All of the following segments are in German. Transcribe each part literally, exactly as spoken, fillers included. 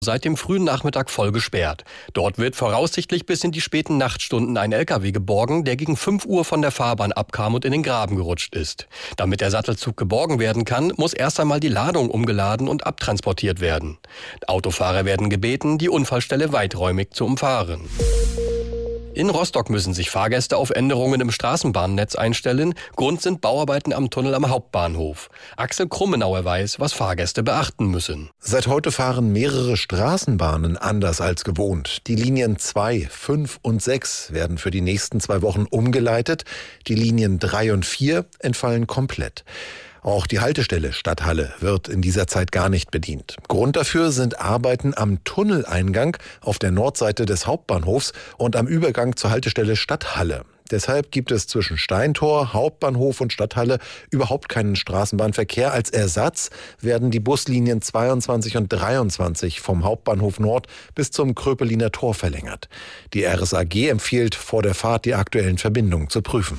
seit dem frühen Nachmittag voll gesperrt. Dort wird voraussichtlich bis in die späten Nachtstunden ein L K W geborgen, der gegen fünf Uhr von der Fahrbahn abkam und in den Graben gerutscht ist. Damit der Sattelzug geborgen werden kann, muss erst einmal die Ladung umgeladen und abtransportiert werden. Autofahrer werden gebeten, die Unfallstelle weiträumig zu umfahren. In Rostock müssen sich Fahrgäste auf Änderungen im Straßenbahnnetz einstellen. Grund sind Bauarbeiten am Tunnel am Hauptbahnhof. Axel Krummenauer weiß, was Fahrgäste beachten müssen. Seit heute fahren mehrere Straßenbahnen anders als gewohnt. Die Linien zwei, fünf und sechs werden für die nächsten zwei Wochen umgeleitet. Die Linien drei und vier entfallen komplett. Auch die Haltestelle Stadthalle wird in dieser Zeit gar nicht bedient. Grund dafür sind Arbeiten am Tunneleingang auf der Nordseite des Hauptbahnhofs und am Übergang zur Haltestelle Stadthalle. Deshalb gibt es zwischen Steintor, Hauptbahnhof und Stadthalle überhaupt keinen Straßenbahnverkehr. Als Ersatz werden die Buslinien zweiundzwanzig und dreiundzwanzig vom Hauptbahnhof Nord bis zum Kröpeliner Tor verlängert. Die R S A G empfiehlt vor der Fahrt, die aktuellen Verbindungen zu prüfen.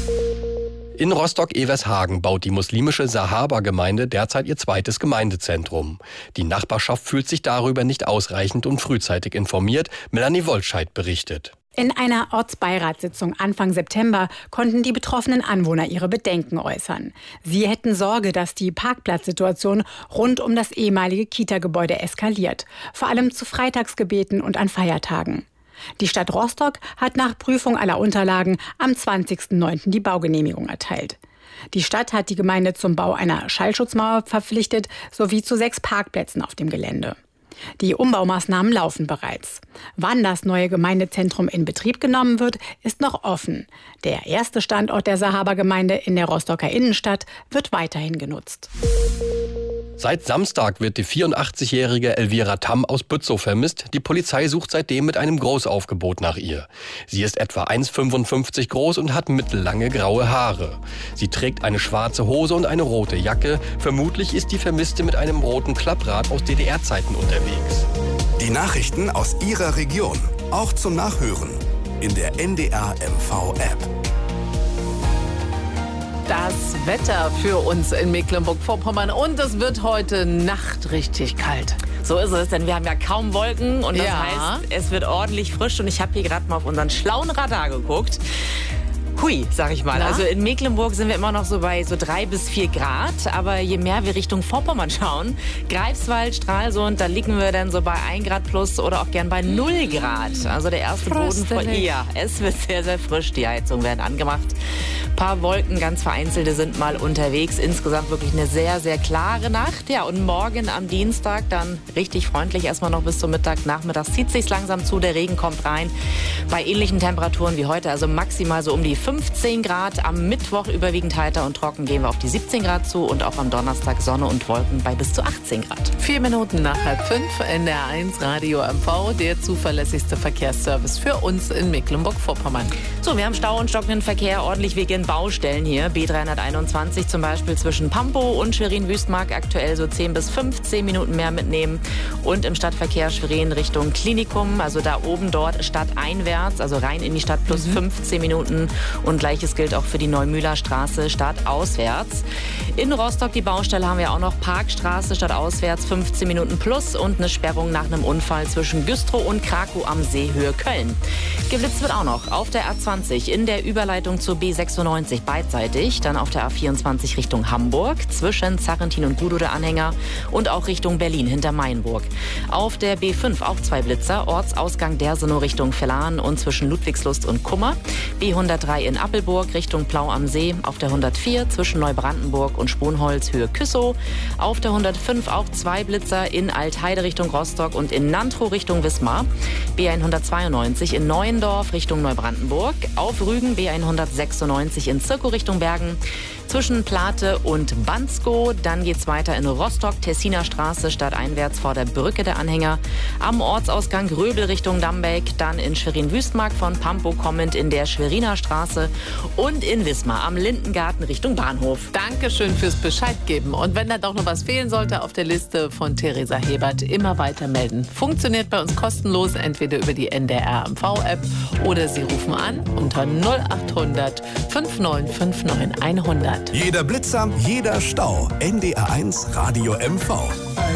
In Rostock-Evershagen baut die muslimische Sahaba-Gemeinde derzeit ihr zweites Gemeindezentrum. Die Nachbarschaft fühlt sich darüber nicht ausreichend und frühzeitig informiert. Melanie Wolscheid berichtet. In einer Ortsbeiratssitzung Anfang September konnten die betroffenen Anwohner ihre Bedenken äußern. Sie hätten Sorge, dass die Parkplatzsituation rund um das ehemalige Kita-Gebäude eskaliert, vor allem zu Freitagsgebeten und an Feiertagen. Die Stadt Rostock hat nach Prüfung aller Unterlagen am zwanzigsten neunten die Baugenehmigung erteilt. Die Stadt hat die Gemeinde zum Bau einer Schallschutzmauer verpflichtet, sowie zu sechs Parkplätzen auf dem Gelände. Die Umbaumaßnahmen laufen bereits. Wann das neue Gemeindezentrum in Betrieb genommen wird, ist noch offen. Der erste Standort der Sahaba-Gemeinde in der Rostocker Innenstadt wird weiterhin genutzt. Seit Samstag wird die vierundachtzigjährige Elvira Tamm aus Bützow vermisst. Die Polizei sucht seitdem mit einem Großaufgebot nach ihr. Sie ist etwa eins Komma fünfundfünfzig groß und hat mittellange graue Haare. Sie trägt eine schwarze Hose und eine rote Jacke. Vermutlich ist die Vermisste mit einem roten Klapprad aus D D R-Zeiten unterwegs. Die Nachrichten aus Ihrer Region, auch zum Nachhören in der N D R M V-App. Das Wetter für uns in Mecklenburg-Vorpommern und es wird heute Nacht richtig kalt. So ist es, denn wir haben ja kaum Wolken und das Ja. heißt, es wird ordentlich frisch und ich habe hier gerade mal auf unseren schlauen Radar geguckt. Hui, sag ich mal. Na? Also in Mecklenburg sind wir immer noch so bei so drei bis vier Grad. Aber je mehr wir Richtung Vorpommern schauen, Greifswald, Stralsund, da liegen wir dann so bei ein Grad plus oder auch gern bei null Grad. Also der erste Boden von ihr. Es wird sehr, sehr frisch. Die Heizungen werden angemacht. Ein paar Wolken, ganz vereinzelte sind mal unterwegs. Insgesamt wirklich eine sehr, sehr klare Nacht. Ja, und morgen am Dienstag dann richtig freundlich erstmal noch bis zum Mittag. Nachmittags zieht sich's langsam zu, der Regen kommt rein. Bei ähnlichen Temperaturen wie heute, also maximal so um die fünfzehn Grad. Am Mittwoch überwiegend heiter und trocken gehen wir auf die siebzehn Grad zu und auch am Donnerstag Sonne und Wolken bei bis zu achtzehn Grad. Vier Minuten nach halb fünf, N D R eins Radio M V, der zuverlässigste Verkehrsservice für uns in Mecklenburg-Vorpommern. So, wir haben Stau und stockenden Verkehr, ordentlich wegen Baustellen hier. B dreihunderteinundzwanzig zum Beispiel zwischen Pampow und Schwerin-Wüstmark aktuell so zehn bis fünfzehn Minuten mehr mitnehmen. Und im Stadtverkehr Schwerin Richtung Klinikum, also da oben dort stadteinwärts, also rein in die Stadt plus mhm. fünfzehn Minuten. Und gleiches gilt auch für die Neumühler Straße stadtauswärts. In Rostock die Baustelle haben wir auch noch Parkstraße stadtauswärts fünfzehn Minuten plus und eine Sperrung nach einem Unfall zwischen Güstrow und Krakow am See Höhe Köln. Geblitzt wird auch noch auf der A zwanzig in der Überleitung zur B sechsundneunzig beidseitig, dann auf der A vierundzwanzig Richtung Hamburg zwischen Zarrentin und Gudow der Anhänger und auch Richtung Berlin hinter Mainburg. Auf der B fünf auch zwei Blitzer, Ortsausgang Dersenow Richtung Vellan und zwischen Ludwigslust und Kummer. B hundertdrei in Appelburg Richtung Plau am See, auf der hundertvier zwischen Neubrandenburg und Sponholz Höhe Küssow. Auf der hundertfünf auch zwei Blitzer in Altheide Richtung Rostock und in Nantrow Richtung Wismar. B hundertzweiundneunzig in Neuendorf Richtung Neubrandenburg. Auf Rügen B hundertsechsundneunzig in Zirkow Richtung Bergen. Zwischen Plate und Bansko. Dann geht's weiter in Rostock, Tessiner Straße stadteinwärts vor der Brücke der Anhänger. Am Ortsausgang Gröbel Richtung Dambeck. Dann in Schwerin-Wüstmark von Pampow kommend in der Schweriner Straße. Und in Wismar am Lindengarten Richtung Bahnhof. Dankeschön fürs Bescheid geben. Und wenn da doch noch was fehlen sollte auf der Liste von Theresa Hebert, immer weiter melden. Funktioniert bei uns kostenlos, entweder über die N D R M V-App oder Sie rufen an unter null acht hundert neunundfünfzig neunundfünfzig hundert. Jeder Blitzer, jeder Stau. N D R eins Radio M V.